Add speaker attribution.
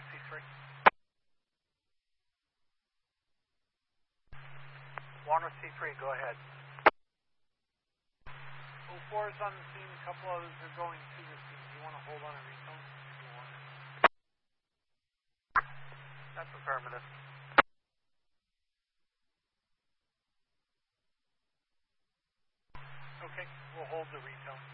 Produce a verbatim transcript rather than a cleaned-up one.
Speaker 1: C three. Warner C three, go ahead. oh four is on the scene, a couple others are going to the scene. Do you want to hold on and retone? That's affirmative. Okay, we'll hold the retone.